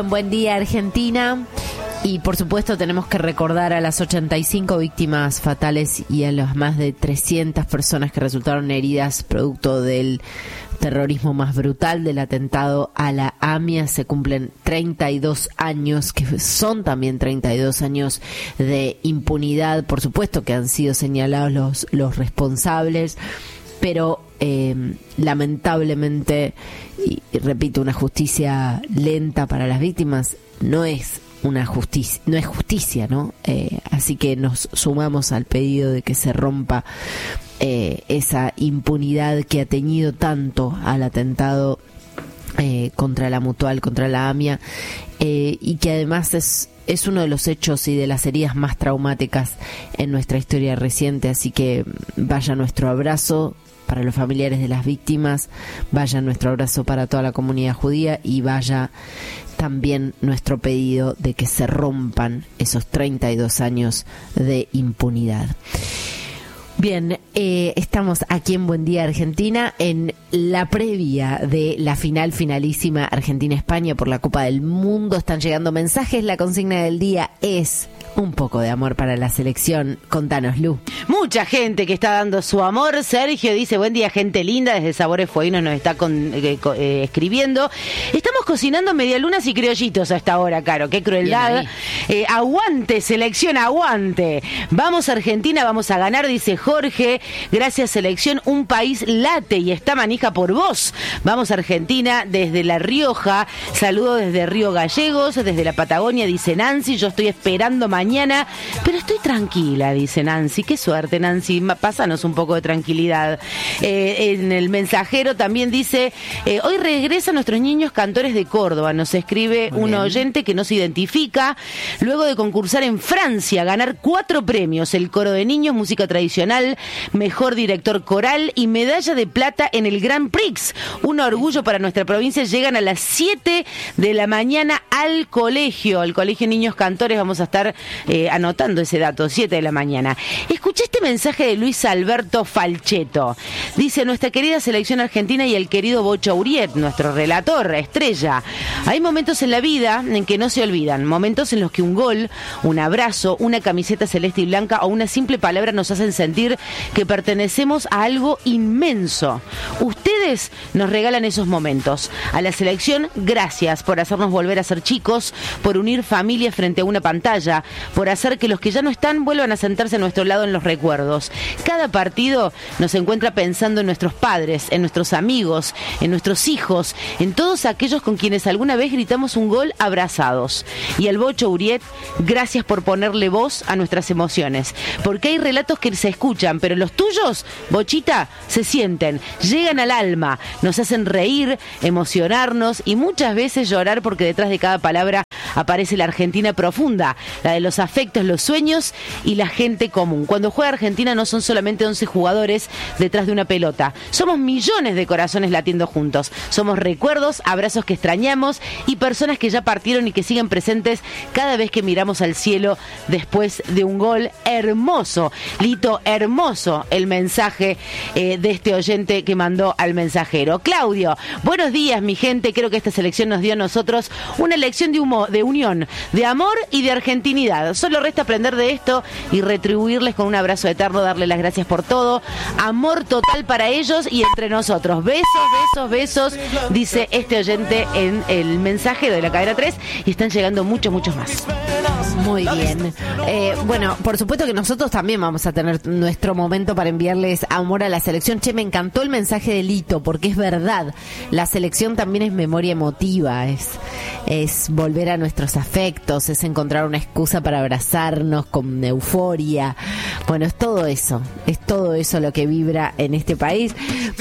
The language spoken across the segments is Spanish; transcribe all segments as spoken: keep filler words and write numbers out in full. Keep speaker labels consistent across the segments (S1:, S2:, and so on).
S1: Buen día, Argentina. Y por supuesto tenemos que recordar a las ochenta y cinco víctimas fatales y a las más de trescientas personas que resultaron heridas producto del terrorismo más brutal, del atentado a la AMIA. Se cumplen treinta y dos años, que son también treinta y dos años de impunidad. Por supuesto que han sido señalados los, los responsables, pero eh, lamentablemente, y, y repito, una justicia lenta para las víctimas no es una justicia, no es justicia, ¿no? Eh, así que nos sumamos al pedido de que se rompa eh, esa impunidad que ha teñido tanto al atentado eh, contra la Mutual, contra la AMIA, eh, y que además es es uno de los hechos y de las heridas más traumáticas en nuestra historia reciente. Así que vaya nuestro abrazo para los familiares de las víctimas, vaya nuestro abrazo para toda la comunidad judía y vaya también nuestro pedido de que se rompan esos treinta y dos años de impunidad. Bien, eh, estamos aquí en Buen Día Argentina en la previa de la final finalísima Argentina-España por la Copa del Mundo. Están llegando mensajes, la consigna del día es un poco de amor para la selección. Contanos, Lu.
S2: Mucha gente que está dando su amor. Sergio dice, buen día, gente linda, desde Sabores Fueguinos nos está con, eh, co, eh, escribiendo. Estamos cocinando medialunas y criollitos a esta hora, Caro, qué crueldad. Eh, aguante, selección, aguante. Vamos Argentina, vamos a ganar, dice Jorge. Gracias, selección, un país late y está manija por vos. Vamos Argentina, desde La Rioja. Saludo desde Río Gallegos, desde la Patagonia, dice Nancy. Yo estoy esperando mañana, pero estoy tranquila, dice Nancy. Qué suerte, Nancy, pásanos un poco de tranquilidad. Eh, en el mensajero también dice, eh, hoy regresan nuestros niños cantores de Córdoba. Nos escribe Muy un bien. oyente que no se identifica. Luego de concursar en Francia, ganar cuatro premios, el coro de niños, música tradicional, mejor director coral y medalla de plata en el Grand Prix. Un orgullo para nuestra provincia. Llegan a las siete de la mañana al colegio, al Colegio Niños Cantores. Vamos a estar eh, anotando ese dato, siete de la mañana. Escuché este mensaje de Luis Alberto Falcheto. Dice, nuestra querida selección argentina y el querido Bocha Uriet, nuestro relator, estrella. Hay momentos en la vida en que no se olvidan, momentos en los que un gol, un abrazo, una camiseta celeste y blanca o una simple palabra nos hacen sentir que pertenecemos a algo inmenso. Ustedes nos regalan esos momentos. A la selección, gracias por hacernos volver a ser chicos, por unir familias frente a una pantalla, por hacer que los que ya no están vuelvan a sentarse a nuestro lado en los recuerdos. Cada partido nos encuentra pensando en nuestros padres, en nuestros amigos, en nuestros hijos, en todos aquellos con quienes alguna vez gritamos un gol abrazados. Y al Bocho Uriet, gracias por ponerle voz a nuestras emociones, porque hay relatos que se escuchan, pero los tuyos, Bochita, se sienten, llegan al alma, nos hacen reír, emocionarnos y muchas veces llorar, porque detrás de cada palabra aparece la Argentina profunda, la de los afectos, los sueños y la gente común. Cuando juega Argentina no son solamente once jugadores detrás de una pelota, somos millones de corazones latiendo juntos, somos recuerdos, abrazos que extrañamos y personas que ya partieron y que siguen presentes cada vez que miramos al cielo después de un gol hermoso. Lito, hermoso el mensaje eh, de este oyente que mandó al mensajero. Claudio, buenos días mi gente, creo que esta selección nos dio a nosotros una lección de, humo, de unión, de amor y de argentinidad. Solo resta aprender de esto y retribuirles con un abrazo eterno, darles las gracias por todo, amor total para ellos y entre nosotros. Besos, besos, besos, dice este oyente en el mensajero de la cadena tres, y están llegando muchos, muchos más.
S1: Muy bien. Eh, bueno, por supuesto que nosotros también vamos a tener nuestro momento para enviarles amor a la selección. Che, me encantó el mensaje de Lito, porque es verdad, la selección también es memoria emotiva, es, es volver a nuestros afectos, es encontrar una excusa para abrazarnos con euforia. Bueno, es todo eso, es todo eso lo que vibra en este país.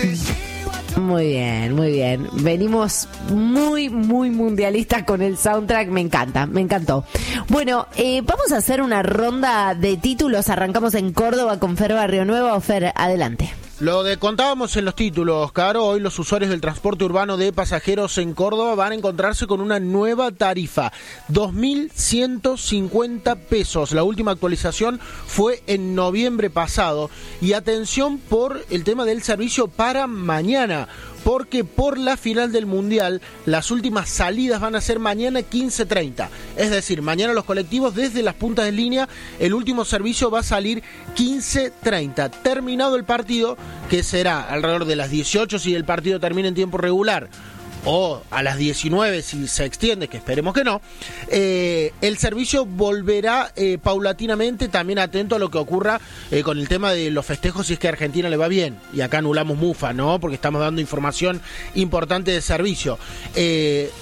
S1: Muy bien, muy bien. Venimos muy, muy mundialistas con el soundtrack. Me encanta, me encantó. Bueno, eh, vamos a hacer una ronda de títulos. Arrancamos en Córdoba con Fer Barrio Nuevo. Fer, adelante.
S3: Lo de contábamos en los títulos, Caro. Hoy los usuarios del transporte urbano de pasajeros en Córdoba van a encontrarse con una nueva tarifa, dos mil ciento cincuenta pesos. La última actualización fue en noviembre pasado. Y atención por el tema del servicio para mañana, porque por la final del Mundial las últimas salidas van a ser mañana quince treinta. Es decir, mañana los colectivos desde las puntas de línea, el último servicio va a salir quince treinta. Terminado el partido, que será alrededor de las dieciocho si el partido termina en tiempo regular, o a las diecinueve si se extiende, que esperemos que no, eh, el servicio volverá eh, paulatinamente, también atento a lo que ocurra eh, con el tema de los festejos si es que a Argentina le va bien, y acá anulamos mufa, ¿no? Porque estamos dando información importante de servicio. Eh,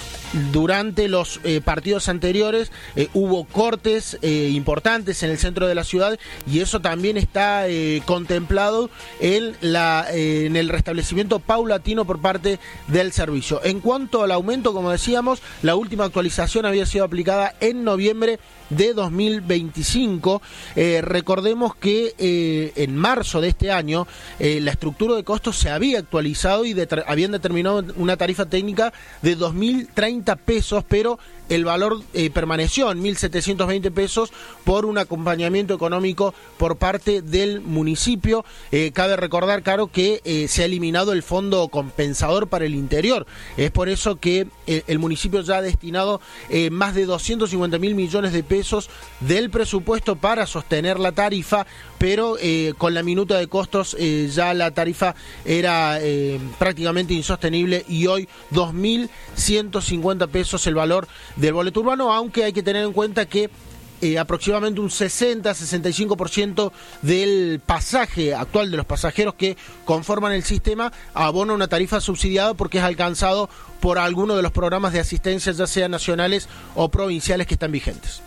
S3: Durante los eh, partidos anteriores eh, hubo cortes eh, importantes en el centro de la ciudad y eso también está eh, contemplado en, la, eh, en el restablecimiento paulatino por parte del servicio. En cuanto al aumento, como decíamos, la última actualización había sido aplicada en noviembre de dos mil veinticinco. Eh, recordemos que eh, en marzo de este año eh, la estructura de costos se había actualizado y de, habían determinado una tarifa técnica de dos mil treinta pesos, pero el valor eh, permaneció en mil setecientos veinte pesos por un acompañamiento económico por parte del municipio. Eh, cabe recordar, claro, que eh, se ha eliminado el fondo compensador para el interior. Es por eso que eh, el municipio ya ha destinado eh, más de doscientos cincuenta mil millones de pesos del presupuesto para sostener la tarifa, pero eh, con la minuta de costos eh, ya la tarifa era eh, prácticamente insostenible y hoy dos mil ciento cincuenta pesos el valor del boleto urbano, aunque hay que tener en cuenta que eh, aproximadamente un sesenta a sesenta y cinco por ciento del pasaje actual de los pasajeros que conforman el sistema abona una tarifa subsidiada porque es alcanzado por alguno de los programas de asistencia, ya sean nacionales o provinciales, que están vigentes.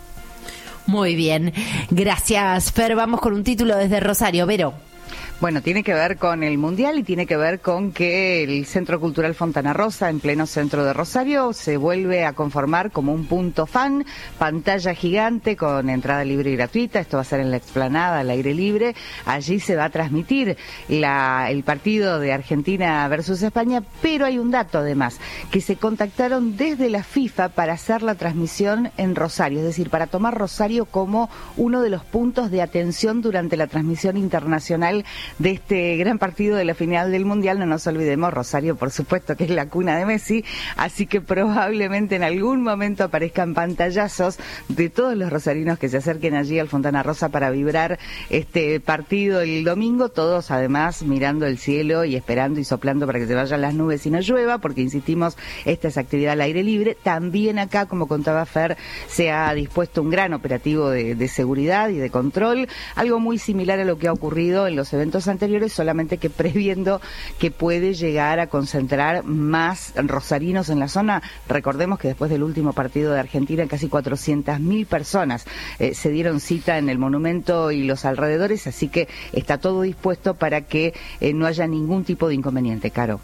S1: Muy bien, gracias, Fer. Vamos con un título desde Rosario. Vero.
S4: Bueno, tiene que ver con el Mundial y tiene que ver con que el Centro Cultural Fontana Rosa, en pleno centro de Rosario, se vuelve a conformar como un punto fan, pantalla gigante con entrada libre y gratuita. Esto va a ser en la explanada, al aire libre. Allí se va a transmitir la, el partido de Argentina versus España, pero hay un dato además, que se contactaron desde la FIFA para hacer la transmisión en Rosario, es decir, para tomar Rosario como uno de los puntos de atención durante la transmisión internacional de este gran partido de la final del Mundial. No nos olvidemos, Rosario, por supuesto, que es la cuna de Messi, así que probablemente en algún momento aparezcan pantallazos de todos los rosarinos que se acerquen allí al Fontana Rosa para vibrar este partido el domingo, todos además mirando el cielo y esperando y soplando para que se vayan las nubes y no llueva, porque insistimos, esta es actividad al aire libre. También acá, como contaba Fer, se ha dispuesto un gran operativo de, de seguridad y de control, algo muy similar a lo que ha ocurrido en los eventos anteriores, solamente que previendo que puede llegar a concentrar más rosarinos en la zona. Recordemos que después del último partido de Argentina, casi cuatrocientas mil personas eh, se dieron cita en el monumento y los alrededores, así que está todo dispuesto para que eh, no haya ningún tipo de inconveniente. Caro.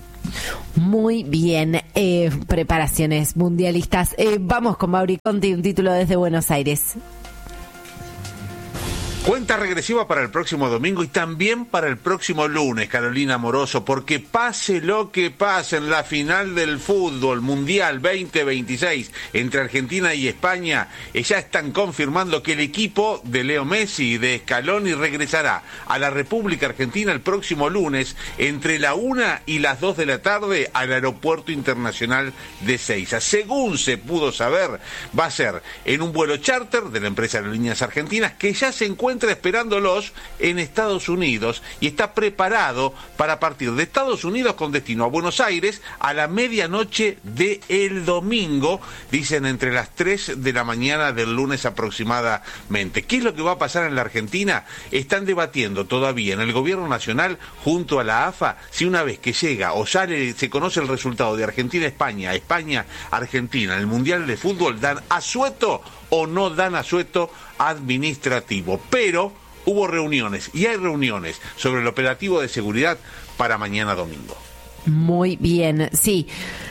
S1: Muy bien, eh, preparaciones mundialistas. Eh, vamos con Mauri Conti, un título desde Buenos Aires.
S5: Cuenta regresiva para el próximo domingo y también para el próximo lunes, Carolina Amoroso, porque pase lo que pase en la final del fútbol mundial veinte veintiséis entre Argentina y España, ya están confirmando que el equipo de Leo Messi y de Scaloni regresará a la República Argentina el próximo lunes entre la una y las dos de la tarde al Aeropuerto Internacional de Ezeiza. Según se pudo saber, va a ser en un vuelo charter de la empresa Aerolíneas Argentinas que ya se encuentra esperándolos en Estados Unidos y está preparado para partir de Estados Unidos con destino a Buenos Aires a la medianoche del domingo, dicen entre las tres de la mañana del lunes aproximadamente. ¿Qué es lo que va a pasar en la Argentina? Están debatiendo todavía en el gobierno nacional junto a la A F A si una vez que llega o sale, se conoce el resultado de Argentina-España, España-Argentina, el Mundial de Fútbol, dan asueto o no dan asueto administrativo. Pero hubo reuniones y hay reuniones sobre el operativo de seguridad para mañana domingo.
S1: Muy bien, sí.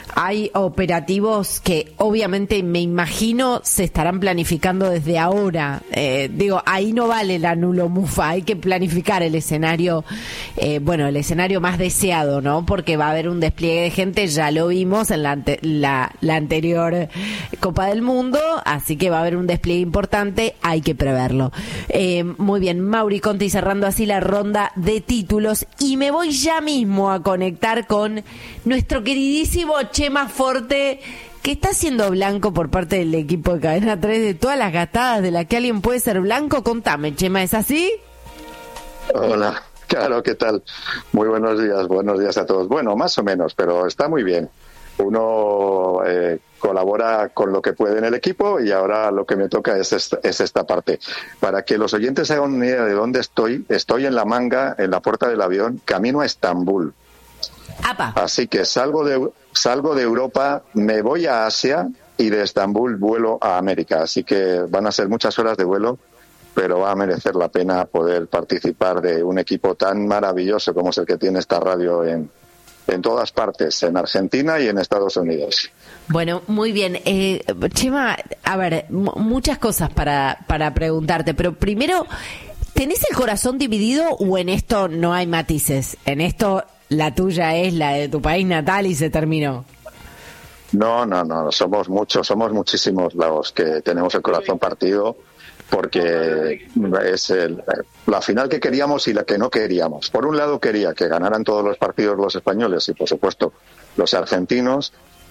S1: hay operativos que obviamente me imagino se estarán planificando desde ahora. Eh, digo, ahí no vale la nulo mufa, hay que planificar el escenario, eh, bueno, el escenario más deseado, ¿no? Porque va a haber un despliegue de gente, ya lo vimos en la, ante, la, la anterior Copa del Mundo, así que va a haber un despliegue importante, hay que preverlo. Eh, muy bien, Mauri Conti cerrando así la ronda de títulos, y me voy ya mismo a conectar con nuestro queridísimo Chema Forte, que está siendo blanco por parte del equipo de Cadena tres de todas las gastadas de las que alguien puede ser blanco. Contame, Chema, ¿es así?
S6: Hola, claro, ¿qué tal? Muy buenos días, buenos días a todos. Bueno, más o menos, pero está muy bien. Uno eh, colabora con lo que puede en el equipo, y ahora lo que me toca es esta, es esta parte. Para que los oyentes se hagan una idea de dónde estoy, estoy en La Manga, en la puerta del avión, camino a Estambul.
S1: Apa.
S6: Así que salgo de salgo de Europa, me voy a Asia, y de Estambul vuelo a América. Así que van a ser muchas horas de vuelo, pero va a merecer la pena poder participar de un equipo tan maravilloso como es el que tiene esta radio en, en todas partes, en Argentina y en Estados Unidos.
S1: Bueno, muy bien. Eh, Chema, a ver, m- muchas cosas para, para preguntarte, pero primero, ¿tenés el corazón dividido o en esto no hay matices? En esto la tuya es la de tu país natal y se terminó.
S6: No, no, no, somos muchos, somos muchísimos los que tenemos el corazón partido, porque es el, la final que queríamos y la que no queríamos. Por un lado quería que ganaran todos los partidos los españoles y, por supuesto, los argentinos,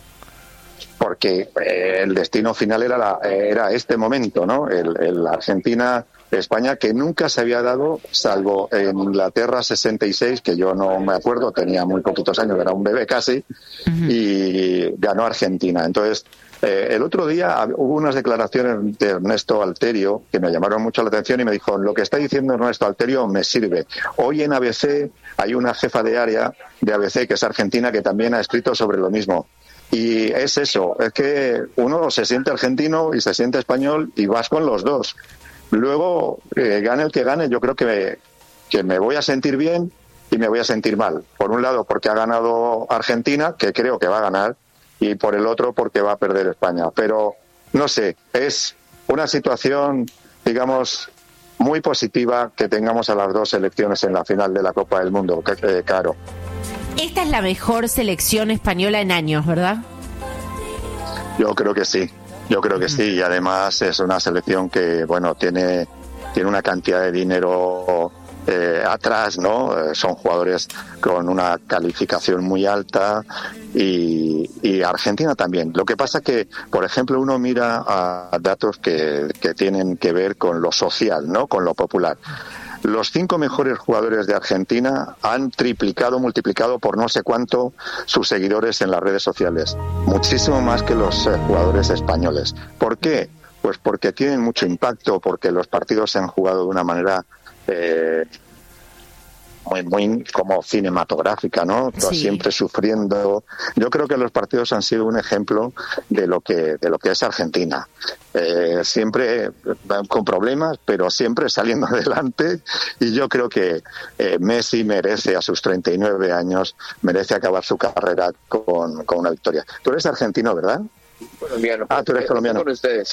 S6: porque eh, el destino final era la, era este momento, ¿no? El, el Argentina-España, que nunca se había dado, salvo en Inglaterra sesenta y seis, que yo no me acuerdo, tenía muy poquitos años, era un bebé casi, uh-huh. y ganó Argentina. Entonces, eh, el otro día hubo unas declaraciones de Ernesto Alterio que me llamaron mucho la atención, y me dijo: lo que está diciendo Ernesto Alterio me sirve. Hoy en A B C hay una jefa de área de A B C, que es argentina, que también ha escrito sobre lo mismo. Y es eso, es que uno se siente argentino y se siente español, y vas con los dos. Luego, eh, gane el que gane, yo creo que me, que me voy a sentir bien y me voy a sentir mal. Por un lado, porque ha ganado Argentina, que creo que va a ganar, y por el otro, porque va a perder España. Pero, no sé, es una situación, digamos, muy positiva que tengamos a las dos selecciones en la final de la Copa del Mundo, que, eh, Caro.
S1: Esta es la mejor selección española en años, ¿verdad?
S6: Yo creo que sí, yo creo que sí, y además es una selección que, bueno, tiene, tiene una cantidad de dinero eh, atrás, ¿no? Eh, son jugadores con una calificación muy alta, y, y Argentina también. Lo que pasa que, por ejemplo, uno mira a datos que, que tienen que ver con lo social, ¿no? Con lo popular. Los cinco mejores jugadores de Argentina han triplicado, multiplicado por no sé cuánto sus seguidores en las redes sociales. Muchísimo más que los eh, jugadores españoles. ¿Por qué? Pues porque tienen mucho impacto, porque los partidos se han jugado de una manera eh, muy, muy como cinematográfica, ¿no? Sí. Siempre sufriendo. Yo creo que los partidos han sido un ejemplo de lo que, de lo que es Argentina. Eh, siempre con problemas, pero siempre saliendo adelante, y yo creo que eh, Messi merece, a sus treinta y nueve años, merece acabar su carrera con, con una victoria. Tú eres argentino, ¿verdad?
S7: Colombiano.
S6: Ah, tú eres colombiano.
S7: Con ustedes.